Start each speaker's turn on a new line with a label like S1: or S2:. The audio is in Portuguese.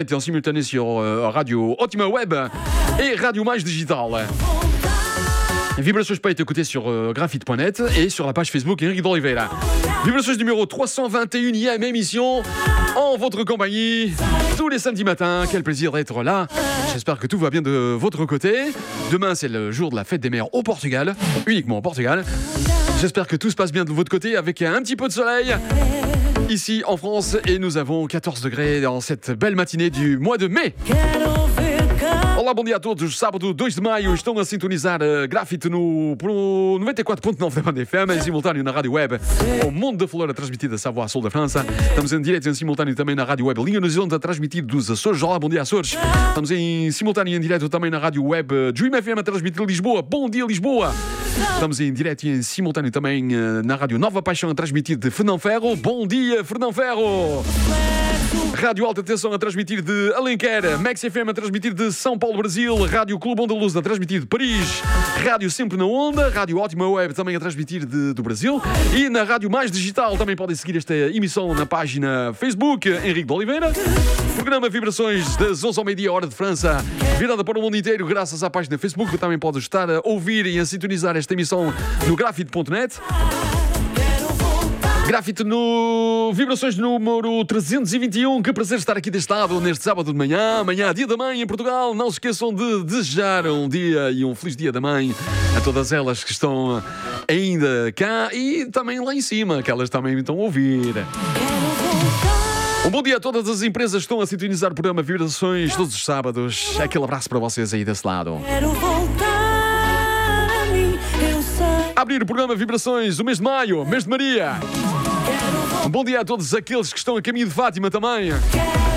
S1: internet en simultané sur Radio Ótima Web et Radio Mais Digital. Vibrações peut être écouté sur graphite.net et sur la page Facebook Henrique d'Oliveira. Vibrações numéro 321e émission en votre compagnie tous les samedis matins. Quel plaisir d'être là. J'espère que tout va bien de votre côté. Demain, c'est le jour de la fête des mères au Portugal, uniquement au Portugal. J'espère que tout se passe bien de votre côté avec un petit peu de soleil ici en France et nous avons 14 degrés dans cette belle matinée du mois de mai. Olá, bom dia a todos. Sábado 2 de maio estão a sintonizar Grafite no 94.9 da Banda FM, em simultâneo na Rádio Web O Mundo da Flor, a transmitir da Savoie a sul da França. Estamos em direto e em simultâneo também na Rádio Web Linha Horizonte, a transmitir dos Açores. Olá, bom dia Açores. Estamos em simultâneo e em direto também na Rádio Web Dream FM, a transmitir Lisboa. Bom dia Lisboa. Estamos em direto e em simultâneo também na Rádio Nova Paixão, a transmitir de Fernão Ferro. Bom dia Fernão Ferro. Rádio Alta Tensão a transmitir de Alenquer, Max FM a transmitir de São Paulo, Brasil, Rádio Clube Onda Luz a transmitir de Paris, Rádio Sempre na Onda, Rádio Ótima Web também a transmitir do Brasil e na Rádio Mais Digital também podem seguir esta emissão na página Facebook Henrique de Oliveira. Programa Vibrações das 11 ao meio-dia, hora de França, virada para o mundo inteiro graças à página Facebook, que também pode estar a ouvir e a sintonizar esta emissão no graphite.net. Grafite no Vibrações número 321. Que prazer estar aqui deste lado neste sábado de manhã. Amanhã, dia da mãe em Portugal. Não se esqueçam de desejar um dia e um feliz dia da mãe a todas elas que estão ainda cá e também lá em cima, que elas também estão a ouvir. Um bom dia a todas as empresas que estão a sintonizar o programa Vibrações todos os sábados. Aquele abraço para vocês aí desse lado. Abrir o programa Vibrações, o mês de maio, mês de Maria. Um bom dia a todos aqueles que estão a caminho de Fátima também.